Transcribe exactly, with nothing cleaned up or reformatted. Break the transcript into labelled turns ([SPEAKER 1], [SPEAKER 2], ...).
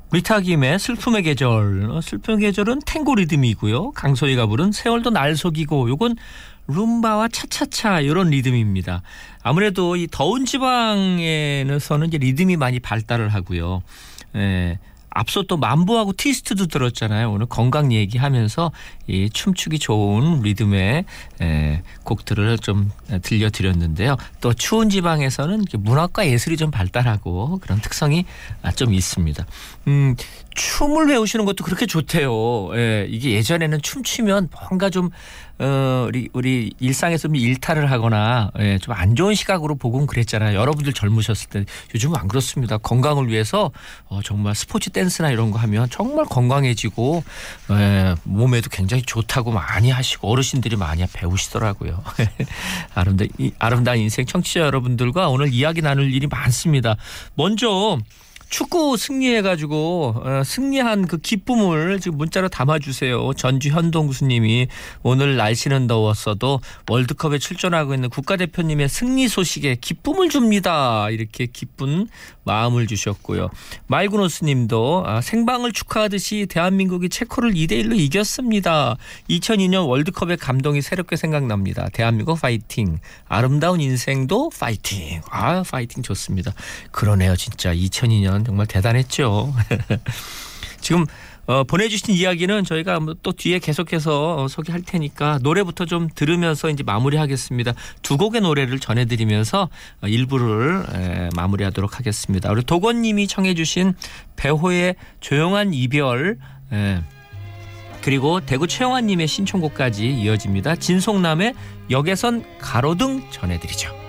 [SPEAKER 1] 리타 김의 슬픔의 계절. 어, 슬픔의 계절은 탱고 리듬이고요. 강소희가 부른 세월도 날 속이고 요건 룸바와 차차차 이런 리듬입니다. 아무래도 이 더운 지방에서는 이제 리듬이 많이 발달을 하고요. 예. 앞서 또 만보하고 트위스트도 들었잖아요. 오늘 건강 얘기하면서 이 춤추기 좋은 리듬의 에, 곡들을 좀 들려드렸는데요. 또 추운 지방에서는 문학과 예술이 좀 발달하고 그런 특성이 좀 있습니다. 음, 춤을 배우시는 것도 그렇게 좋대요. 예, 이게 예전에는 춤추면 뭔가 좀 어, 우리 우리 일상에서 좀 일탈을 하거나 예, 좀 안 좋은 시각으로 보곤 그랬잖아요. 여러분들 젊으셨을 때. 요즘은 안 그렇습니다. 건강을 위해서 어, 정말 스포츠 댄스나 이런 거 하면 정말 건강해지고 예, 몸에도 굉장히 좋다고 많이 하시고 어르신들이 많이 배우시더라고요. 아름다, 아름다운 인생 청취자 여러분들과 오늘 이야기 나눌 일이 많습니다. 먼저 축구 승리해가지고 어, 승리한 그 기쁨을 지금 문자로 담아주세요. 전주 현동수님이 오늘 날씨는 더웠어도 월드컵에 출전하고 있는 국가대표님의 승리 소식에 기쁨을 줍니다. 이렇게 기쁜 마음을 주셨고요. 마이구노스님도 아, 생방을 축하하듯이 대한민국이 체코를 이 대 일로 이겼습니다. 이천이 년 월드컵의 감동이 새롭게 생각납니다. 대한민국 파이팅. 아름다운 인생도 파이팅. 아 파이팅 좋습니다. 그러네요. 진짜 이천이 년 정말 대단했죠. 지금 어, 보내주신 이야기는 저희가 또 뒤에 계속해서 소개할 테니까 노래부터 좀 들으면서 이제 마무리하겠습니다. 두 곡의 노래를 전해드리면서 일부를 에, 마무리하도록 하겠습니다. 우리 도건님이 청해주신 배호의 조용한 이별 에, 그리고 대구 최영환님의 신청곡까지 이어집니다. 진송남의 역에선 가로등 전해드리죠.